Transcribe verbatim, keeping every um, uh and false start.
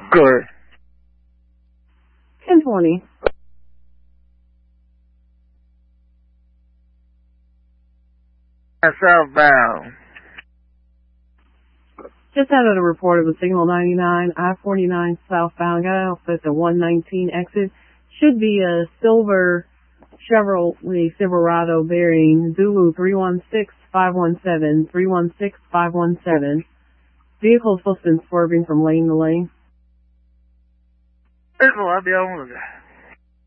Good. ten twenty. Southbound. Just had a report of a signal ninety-nine, I forty-nine southbound. Got off at the one nineteen exit. Should be a silver Chevrolet Silverado bearing Zulu three one six five one seven, three one six five one seven. Vehicle supposed to be swerving from lane to lane. I'll be on with it.